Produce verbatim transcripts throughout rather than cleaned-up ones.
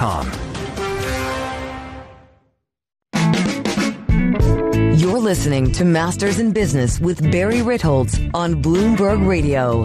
You're listening to Masters in Business with Barry Ritholtz on Bloomberg Radio.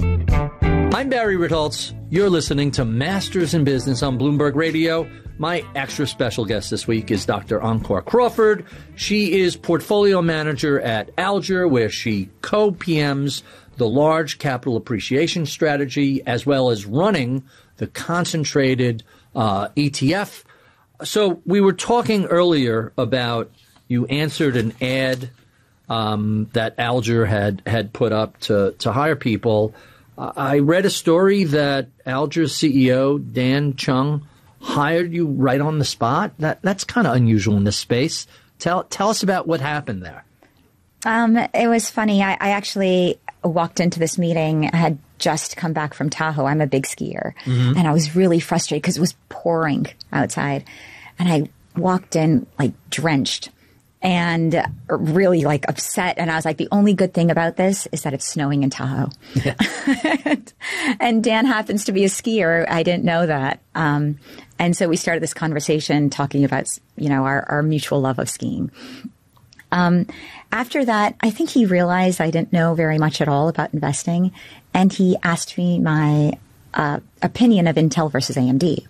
I'm Barry Ritholtz. You're listening to Masters in Business on Bloomberg Radio. My extra special guest this week is Doctor Ankur Crawford. She is portfolio manager at Alger, where she co-P Ms the large capital appreciation strategy, as well as running the concentrated uh, E T F. So we were talking earlier about you answered an ad um, that Alger had, had put up to, to hire people. Uh, I read a story that Alger's C E O, Dan Chung, hired you right on the spot. That That's kind of unusual in this space. Tell tell us about what happened there. Um, it was funny. I, I actually walked into this meeting. I had just come back from Tahoe. I'm a big skier. Mm-hmm. And I was really frustrated because it was pouring outside. And I walked in like drenched and really like upset. And I was like, the only good thing about this is that it's snowing in Tahoe. Yeah. and, and Dan happens to be a skier. I didn't know that. Um, and so we started this conversation talking about, you know, our, our mutual love of skiing. Um, after that, I think he realized I didn't know very much at all about investing. And he asked me my uh, opinion of Intel versus A M D.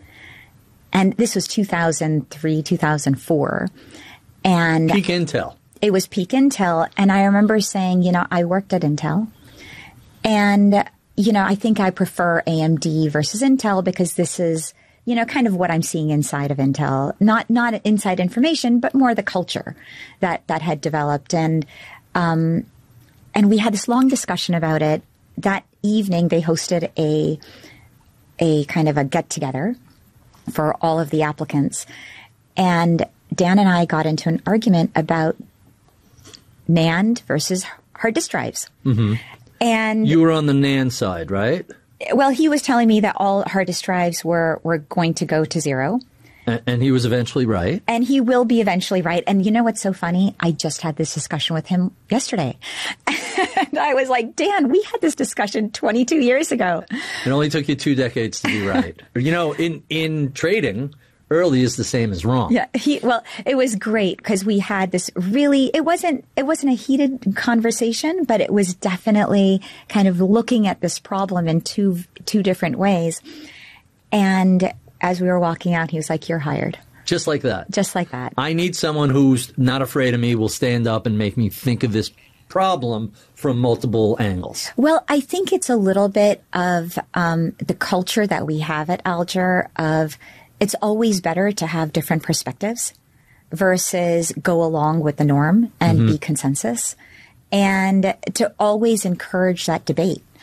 And this was two thousand three, two thousand four. And peak Intel. It was peak Intel. And I remember saying, you know, I worked at Intel. And, you know, I think I prefer A M D versus Intel because this is, you know, kind of what I'm seeing inside of Intel. Not not inside information, but more the culture that, that had developed. And um, and we had this long discussion about it. That evening, they hosted a a kind of a get-together for all of the applicants. And Dan and I got into an argument about NAND versus hard disk drives. Mm-hmm. And you were on the NAND side, right? Well, he was telling me that all hard disk drives were, were going to go to zero. And, and he was eventually right. And he will be eventually right. And you know what's so funny? I just had this discussion with him yesterday. And I was like, Dan, we had this discussion twenty-two years ago. It only took you two decades to be right. You know, in, in trading, early is the same as wrong. Yeah. He, well, it was great because we had this really, it wasn't, it wasn't a heated conversation, but it was definitely kind of looking at this problem in two, two different ways. And as we were walking out, he was like, you're hired. Just like that. Just like that. I need someone who's not afraid of me, will stand up and make me think of this problem from multiple angles. Well, I think it's a little bit of um, the culture that we have at Alger of it's always better to have different perspectives versus go along with the norm and mm-hmm. be consensus, and to always encourage that debate.